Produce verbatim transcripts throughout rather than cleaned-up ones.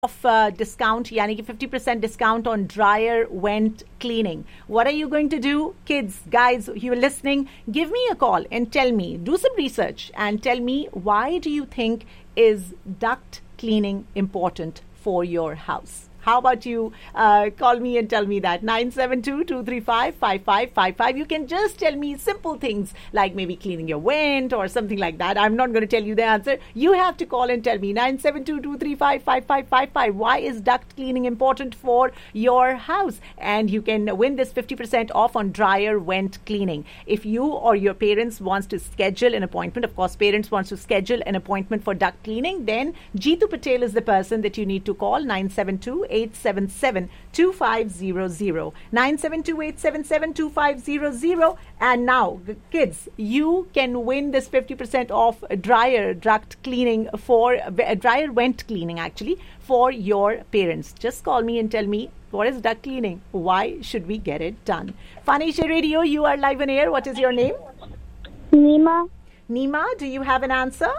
of uh, discount, yani ki fifty percent discount on dryer vent cleaning. What are you going to do? Kids, guys, you are listening, give me a call and tell me, do some research and tell me, why do you think is duct cleaning important for your house? How about you uh, call me and tell me that? nine seven two, two three five, five five five five. You can just tell me simple things like maybe cleaning your vent or something like that. I'm not going to tell you the answer. You have to call and tell me. nine seven two, two three five, five five five five. Why is duct cleaning important for your house? And you can win this fifty percent off on dryer vent cleaning. If you or your parents wants to schedule an appointment, of course, parents wants to schedule an appointment for duct cleaning, then Jeetu Patel is the person that you need to call. nine seven two, eight seven seven, two five zero zero. nine seven two, eight seven seven, two five zero zero. And now, kids, you can win this fifty percent off dryer duct cleaning for uh, dryer vent cleaning actually for your parents. Just call me and tell me, what is duct cleaning? Why should we get it done? Fanisha Radio, you are live on air. What is your name? Nima. Nima, do you have an answer?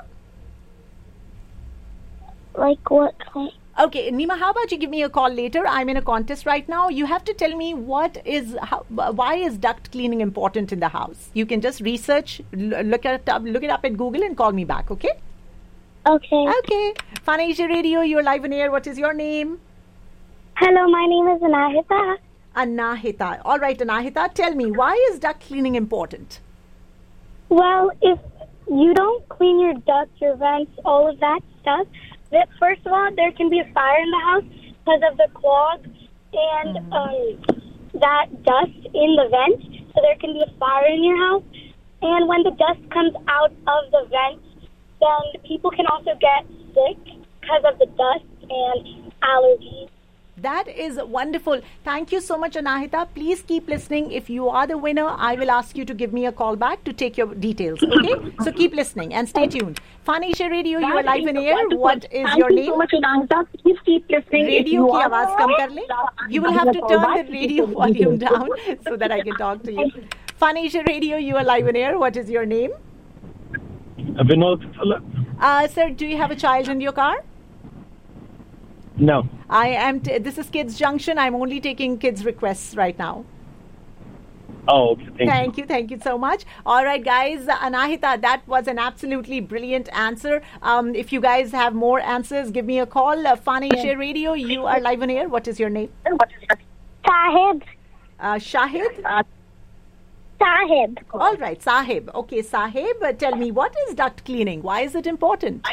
Like what kind? Okay, Nima, how about you give me a call later? I'm in a contest right now. You have to tell me what is, how, why is duct cleaning important in the house? You can just research, look it up, look it up at Google and call me back, okay? Okay. Okay. Fun Asia Radio, you're live on air. What is your name? Hello, my name is Anahita. Anahita. All right, Anahita, tell me, why is duct cleaning important? Well, if you don't clean your ducts, your vents, all of that stuff, that first of all, there can be a fire in the house because of the clog and mm-hmm. um, that dust in the vent. So there can be a fire in your house. And when the dust comes out of the vent, then people can also get sick because of the dust and allergies. That is wonderful. Thank you so much, Anahita. Please keep listening. If you are the winner, I will ask you to give me a call back to take your details. Okay? So keep listening and stay tuned. Fun Asia Radio, you are live in air. What is Thank your you name? So much, Anahita. Please keep listening. Radio ki awaaz kam kar le. You will have to turn the radio volume down so that I can talk to you. Fun Asia Radio, you are live in air. What is your name? Vinod. Uh, sir, do you have a child in your car? No. I am. T- this is Kids Junction. I'm only taking kids requests right now. Oh, okay. Thank, thank you. you. Thank you so much. All right, guys. Anahita, that was an absolutely brilliant answer. Um, if you guys have more answers, give me a call. Uh, Fun Asia Radio, you are live on air. What is your name? Sahib. Uh, Shahid? Uh, Sahib. All right, Sahib. Okay, Sahib, uh, tell me, what is duct cleaning? Why is it important?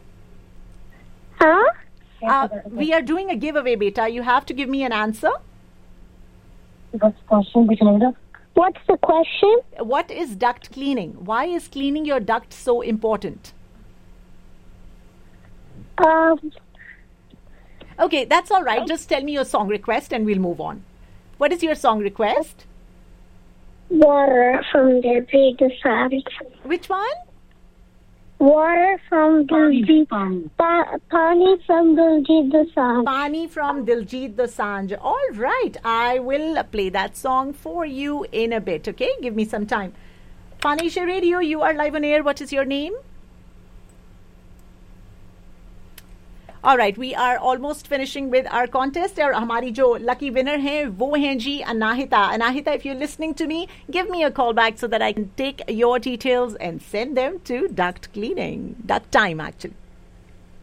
Huh? Uh, we are doing a giveaway, beta. You have to give me an answer. What's the question? What's the question? What is duct cleaning? Why is cleaning your duct so important? Um. Okay, that's all right. Just tell me your song request and we'll move on. What is your song request? Water from Diljit Dosanjh. Which one? Water from Diljit. Pa- Pani from Diljit Dosanjh. Pani from Diljit Dosanjh. All right. I will play that song for you in a bit. Okay? Give me some time. Fanisha Radio, you are live on air. What is your name? All right. We are almost finishing with our contest. और हमारी जो lucky winner हैं वो हैं जी Anahita. Anahita, if you're listening to me, give me a call back so that I can take your details and send them to duct cleaning. Duct time, actually.